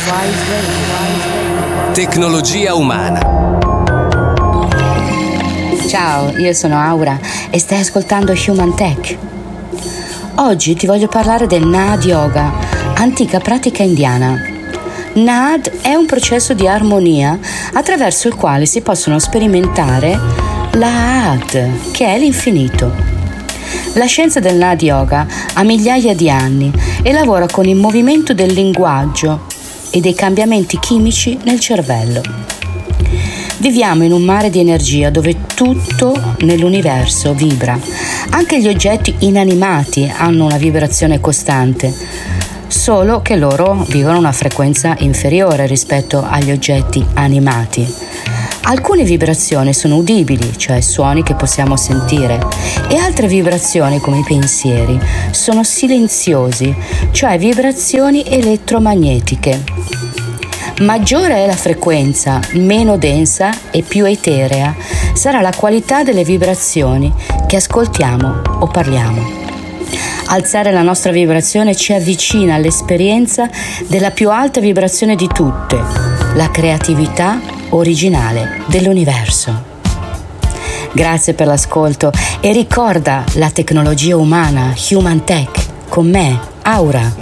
Tecnologia umana. Ciao, io sono Aura e stai ascoltando Human Tech. Oggi ti voglio parlare del Naad Yoga, antica pratica indiana. Naad è un processo di armonia attraverso il quale si possono sperimentare l'Aad, che è l'infinito. La scienza del Naad Yoga ha migliaia di anni e lavora con il movimento del linguaggio e dei cambiamenti chimici nel cervello. Viviamo in un mare di energia dove tutto nell'universo vibra. Anche gli oggetti inanimati hanno una vibrazione costante, solo che loro vivono una frequenza inferiore rispetto agli oggetti animati. Alcune vibrazioni sono udibili, cioè suoni che possiamo sentire, e altre vibrazioni, come i pensieri, sono silenziosi, cioè vibrazioni elettromagnetiche. Maggiore è la frequenza, meno densa e più eterea sarà la qualità delle vibrazioni che ascoltiamo o parliamo. Alzare la nostra vibrazione ci avvicina all'esperienza della più alta vibrazione di tutte, la creatività originale dell'universo. Grazie per l'ascolto e ricorda la tecnologia umana, Human Tech, con me, Aura.